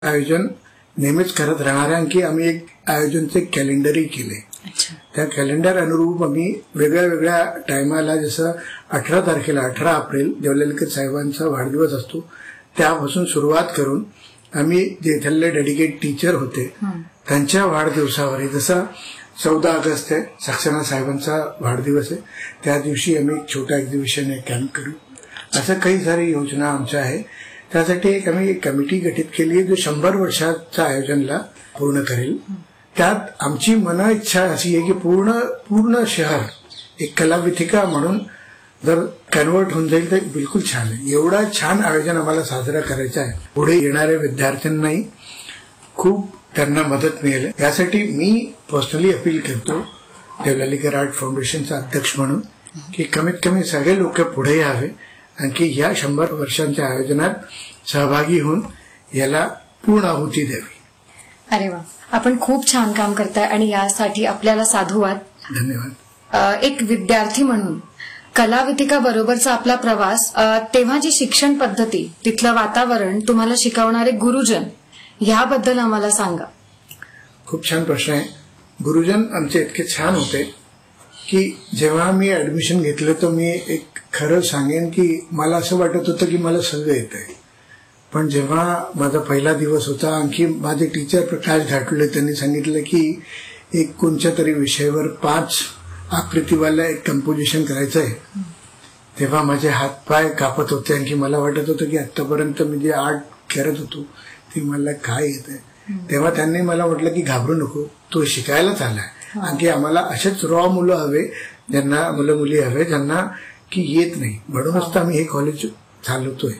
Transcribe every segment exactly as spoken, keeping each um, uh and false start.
आयोजन नेहमीच करत राहणार आहे की आम्ही एक आयोजनचे कॅलेंडरही केले. त्या कॅलेंडर अनुरूप आम्ही वेगळ्या वेगळ्या टायमाला, जसं अठरा तारखेला अठरा एप्रिल देवलालीकर साहेबांचा वाढदिवस असतो, त्यापासून सुरुवात करून आम्ही जे इथले डेडिकेट टीचर होते त्यांच्या वाढदिवसावर, जसं चौदा ऑगस्ट आहे सक्सेना साहेबांचा वाढदिवस आहे, त्या दिवशी आम्ही एक छोटा एक्झिबिशन कॅम्प करू. असं काही सारी योजना आमच्या आहे. त्यासाठी एक आम्ही कमिटी गठीत केली आहे जो शंभर वर्षाच्या आयोजनला पूर्ण करेल. त्यात आमची मन इच्छा अशी आहे की पूर्ण पूर्ण शहर एक कलाविथिका म्हणून जर कन्वर्ट होऊन जाईल तर बिलकुल छान आहे. एवढा छान आयोजन आम्हाला साजरा करायचं आहे. पुढे येणाऱ्या विद्यार्थ्यांनाही खूप त्यांना मदत मिळेल. यासाठी मी पर्सनली अपील करतो देवलालीकर आर्ट फाउंडेशनचा अध्यक्ष म्हणून की कमीत कमी सगळे लोक पुढे यावे आणखी या शंभर वर्षांच्या आयोजनात सहभागी होऊन याला पूर्ण आहुती द्यावी. अरे वा, आपण खूप छान काम करताय आणि यासाठी आपल्याला साधुवाद. धन्यवाद. एक विद्यार्थी म्हणून कलाविथिका बरोबरचा आपला प्रवास, तेव्हाची शिक्षण पद्धती, तिथलं वातावरण, तुम्हाला शिकवणारे गुरुजन, याबद्दल आम्हाला सांगा. खूप छान प्रश्न आहे. गुरुजन आमचे इतके छान होते की जेव्हा मी ऍडमिशन घेतलं तर मी एक खरं सांगेन की मला असं वाटत होतं की मला सगळं येत आहे. पण जेव्हा माझा पहिला दिवस होता, आणखी माझे टीचर प्रकाश घाटुले त्यांनी सांगितलं की एक कोणत्या तरी विषयावर पाच आकृतीवाला एक कंपोजिशन करायचं आहे, तेव्हा माझे हातपाय कापत होते. आणखी मला वाटत होतं की आतापर्यंत मी जे आर्ट करत होतो ते मला काय येत आहे. तेव्हा त्यांनी मला म्हटलं की घाबरू नको, तो शिकायलाच आलाय. आणखी आम्हाला असेच रॉ मुलं हवे, ज्यांना मुलं मुली हवे ज्यांना की येत नाही, म्हणूनच आम्ही हे कॉलेज चालवतोय.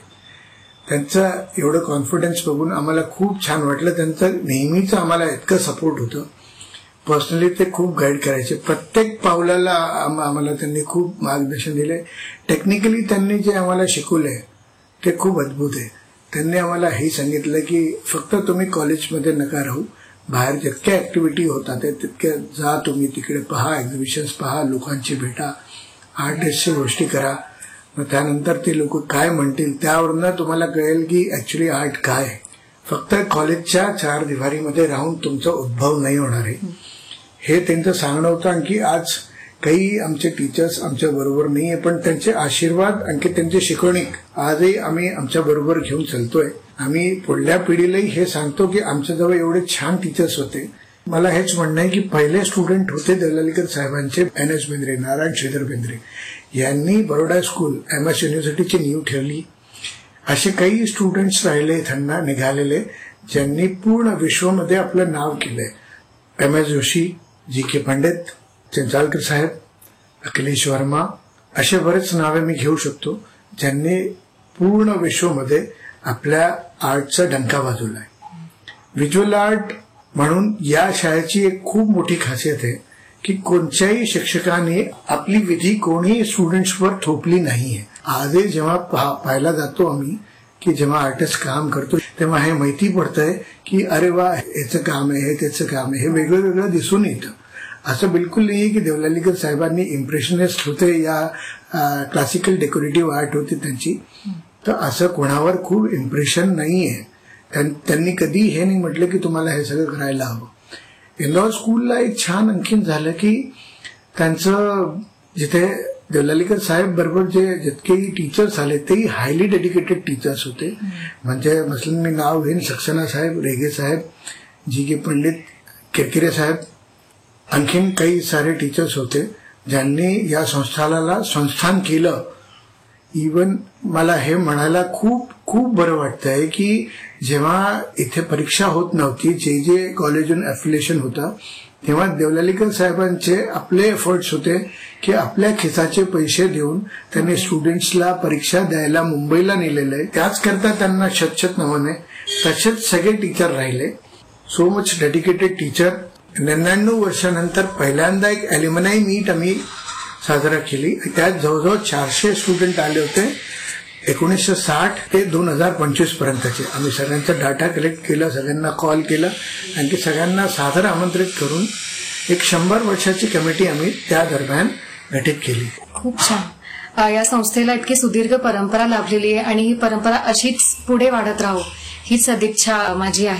त्यांचं एवढं कॉन्फिडन्स बघून आम्हाला खूप छान वाटलं. त्यांचं नेहमीच आम्हाला इतकं सपोर्ट होतं. पर्सनली ते खूप गाईड करायचे. प्रत्येक पावलाला आम्हाला त्यांनी खूप मार्गदर्शन दिले. टेक्निकली त्यांनी जे आम्हाला शिकवलंय ते खूप अद्भुत आहे. त्यांनी आम्हाला हे सांगितलं की फक्त तुम्ही कॉलेजमध्ये नका राहू, बाहेर जितक्या ऍक्टिव्हिटी होतात तितक्या जा, तुम्ही तिकडे पहा, एक्झिबिशन्स पहा, लोकांची भेटा, आर्टिस्टची गोष्टी करा. मग त्यानंतर ते लोक काय म्हणतील त्यावरनं तुम्हाला कळेल की ऍक्च्युली आर्ट काय आहे. फक्त कॉलेजच्या चार दिवारीमध्ये राहून तुमचा उद्भव नाही होणार आहे, हे त्यांचं सांगणं होतं. आणखी आज काही आमचे टीचर्स आमच्या बरोबर नाहीये, पण त्यांचे आशीर्वाद आणखी त्यांची शिकवणी आजही आम्ही आमच्या बरोबर घेऊन चालतोय. आम्ही पुढल्या पिढीलाही हे सांगतो की आमच्याजवळ एवढे छान टीचर्स होते. मला हेच म्हणणं आहे की पहिले स्टुडंट होते देवलालीकर साहेबांचे एन एस बेंद्रे, नारायण श्रीधर बेंद्रे यांनी बरोडा स्कूल एम एस युनिव्हर्सिटीची नीव ठेवली. असे काही स्टुडंट्स राहिले त्यांना निघालेले ज्यांनी पूर्ण विश्वमध्ये आपलं नाव केलंय. एम एस जोशी, जी के पंडित, चिंचालकर साहेब, अखिलेश वर्मा, असे बरेच नावे मी घेऊ शकतो ज्यांनी पूर्ण विश्वमध्ये आपल्या आर्टचा डंका वाजवलाय. व्हिज्युअल आर्ट म्हणून या शाळेची एक खूप मोठी खासियत आहे की कोणत्याही शिक्षकाने आपली विधी कोणीही स्टुडंट्सवर थोपली नाहीये. आजही जेव्हा पाहायला जातो आम्ही की जेव्हा आर्टिस्ट काम करतो तेव्हा हे माहिती पडतंय की अरे वा, याचं काम आहे, हे त्याचं काम आहे, हे वेगळं वेगळं दिसून येतं. असं बिलकुल नाहीये की देवलालीकर साहेबांनी इम्प्रेशनिस्ट होते या क्लासिकल डेकोरेटिव्ह आर्ट होती त्यांची, तर असं कोणावर खूप इम्प्रेशन नाहीये. त्यांनी कधी हे नाही म्हटलं की तुम्हाला हे सगळं करायला हवं. इंदौर स्कूलला एक छान आणखीन झालं की त्यांचं जिथे देवलालीकर साहेब बरोबर जे जितकेही टीचर्स आले तेही हायली डेडिकेटेड टीचर्स होते. म्हणजे मसलन मी नाव घेईन, सक्सेना साहेब, रेगे साहेब, जी के पंडित, किरकिरे साहेब, आणखीन काही सारे टीचर्स होते ज्यांनी या संस्थानाला संस्थान केलं. इवन मला हे म्हणायला खूप खूप बरं वाटतंय की जेव्हा इथे परीक्षा होत नव्हती, जे जे कॉलेजून अफिलिएशन होतं, तेव्हा देवलालीकर साहेबांचे आपले एफर्ट्स होते की आपल्या खिसाचे पैसे देऊन त्यांनी स्टुडंट्सला परीक्षा द्यायला मुंबईला नेलेलं आहे. त्याच करता त्यांना शतशत नमन आहे. तसेच सगळे टीचर राहिले. So much dedicated teacher. निन्याण्णव वर्षानंतर पहिल्यांदा एक ॲल्युमनाई मीट आम्ही साजरा केली. त्यात जवळजवळ चारशे स्टुडंट आले होते. एकोणीसशे साठ ते दोन हजार पंचवीस पर्यंतचे आम्ही सगळ्यांचा डाटा कलेक्ट केला, सगळ्यांना कॉल केला आणि सगळ्यांना सादर आमंत्रित करून एक शंभर वर्षाची कमिटी आम्ही त्या दरम्यान गठीत केली. खूप छान. या संस्थेला इतकी सुदीर्घ परंपरा लाभलेली आहे आणि ही परंपरा अशीच पुढे वाढत राहो हीच सदिच्छा माझी आहे.